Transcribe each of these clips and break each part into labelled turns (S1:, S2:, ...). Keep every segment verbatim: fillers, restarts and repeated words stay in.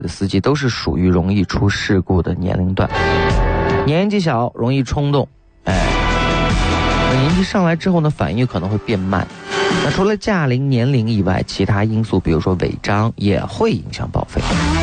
S1: 的司机都是属于容易出事故的年龄段。年纪小容易冲动，哎，那年纪上来之后呢，反应可能会变慢。那除了驾龄年龄以外，其他因素比如说违章也会影响保费。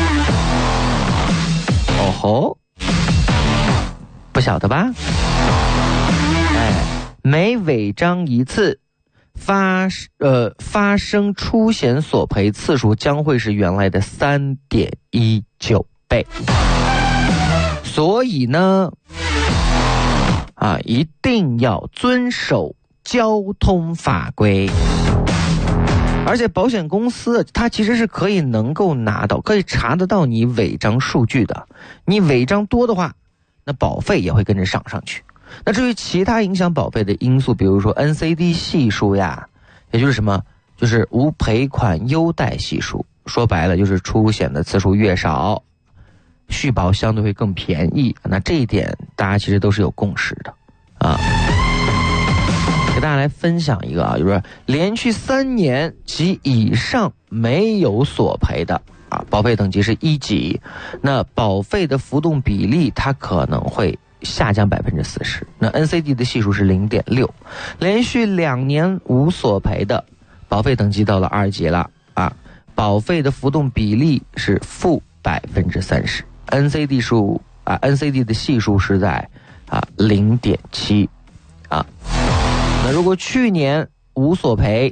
S1: 哦吼，不晓得吧？哎，每违章一次发呃发生出险索赔次数将会是原来的 三点一九 倍。所以呢啊，一定要遵守交通法规。而且保险公司它其实是可以能够拿到可以查得到你违章数据的。你违章多的话，那保费也会跟着涨上去。那至于其他影响保费的因素，比如说 N C D 系数呀，也就是什么，就是无赔款优待系数，说白了就是出险的次数越少，续保相对会更便宜。那这一点大家其实都是有共识的啊。给大家来分享一个啊，就是连续三年及以上没有索赔的啊，保费等级是一级，那保费的浮动比例它可能会下降百分之四十。那 N C D 的系数是零点六，连续两年无索赔的，保费等级到了二级了啊，保费的浮动比例是负百分之三十。N C D 数啊 ，N C D 的系数是在啊零点七啊。那如果去年无索赔，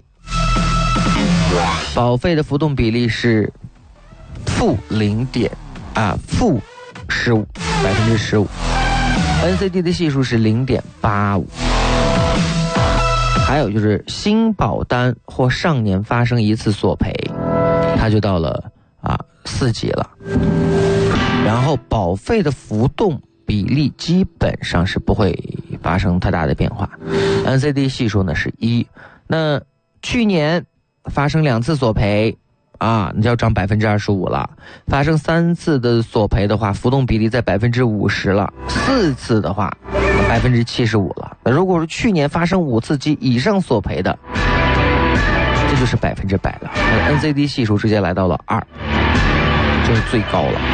S1: 保费的浮动比例是负零点啊负十五百分之十五。N C D 的系数是零点八五。还有就是新保单或上年发生一次索赔，它就到了啊四级了。然后保费的浮动比例基本上是不会发生太大的变化。N C D 系数呢是一。那去年发生两次索赔啊，你就要涨百分之二十五了。发生三次的索赔的话，浮动比例在百分之五十了。四次的话，百分之七十五了。那如果是去年发生五次及以上索赔的，这就是百分之百了。那 N C D 系数直接来到了二，这是最高了。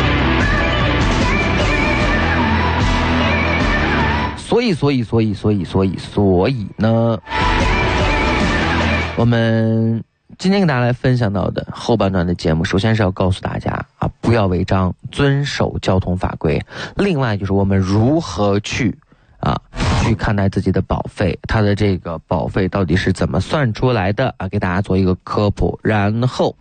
S1: 所以，所以，所以，所以，所以，所以呢，我们今天跟大家来分享到的后半段的节目，首先是要告诉大家啊，不要违章，遵守交通法规。另外就是我们如何去啊去看待自己的保费，它的这个保费到底是怎么算出来的啊？给大家做一个科普，然后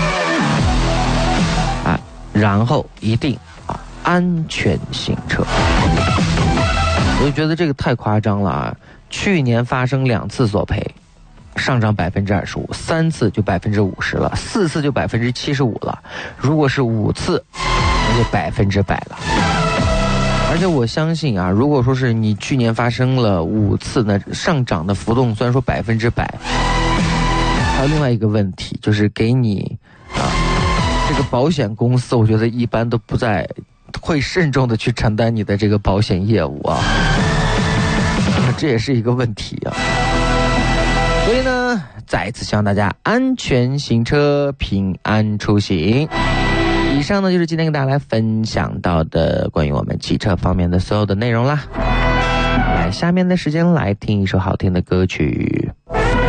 S1: 啊，然后一定啊安全行车。我就觉得这个太夸张了啊！去年发生两次索赔，上涨百分之二十五，三次就百分之五十了，四次就百分之七十五了。如果是五次，那就百分之百了。而且我相信啊，如果说是你去年发生了五次呢，上涨的浮动虽然说百分之百，还有另外一个问题就是给你啊，这个保险公司，我觉得一般都不在。会慎重的去承担你的这个保险业务啊，这也是一个问题啊。所以呢，再一次希望大家安全行车，平安出行。以上呢就是今天跟大家来分享到的关于我们汽车方面的所有的内容啦。来，下面的时间来听一首好听的歌曲。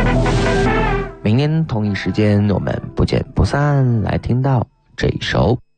S1: 明天同一时间我们不见不散，来听到这一首。